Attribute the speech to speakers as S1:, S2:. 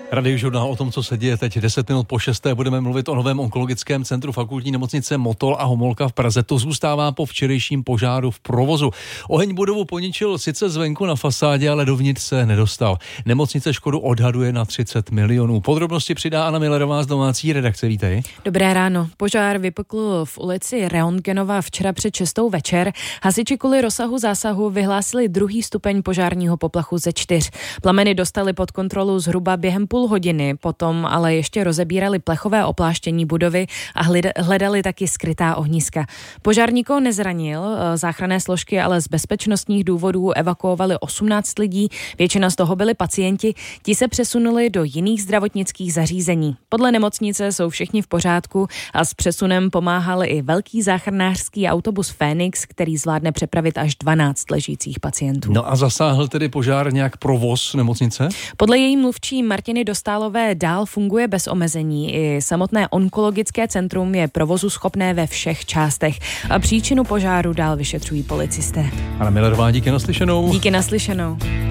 S1: Radiožurnál o tom, co se děje teď 10 minut po 6. Budeme mluvit o novém onkologickém centru fakultní nemocnice Motol a Homolka v Praze. To zůstává po včerejším požáru v provozu. Oheň budovu poničil sice zvenku na fasádě, ale dovnitř se nedostal. Nemocnice škodu odhaduje na 30 milionů. Podrobnosti přidá Anna Millerová z domácí redakce. Vítej.
S2: Dobré ráno. Požár vypukl v ulici Reongenova včera před 6. večer. Hasiči kvůli rozsahu zásahu vyhlásili 2. stupeň požárního poplachu ze 4. Plameny dostali pod kontrolu zhruba během půl hodiny, potom ale ještě rozebírali plechové opláštění budovy a hledali taky skrytá ohniska. Požár nikoho nezranil, záchranné složky ale z bezpečnostních důvodů evakuovali 18 lidí, většina z toho byli pacienti, ti se přesunuli do jiných zdravotnických zařízení. Podle nemocnice jsou všichni v pořádku a s přesunem pomáhal i velký záchranářský autobus Fénix, který zvládne přepravit až 12 ležících pacientů.
S1: No a zasáhl tedy požár nějak provoz nemocnice?
S2: Podle její mluvčí Martiny Dostálové dál funguje bez omezení. I samotné onkologické centrum je provozu schopné ve všech částech. A příčinu požáru dál vyšetřují policisté.
S1: Anna Millerová, díky naslyšenou.
S2: Díky naslyšenou.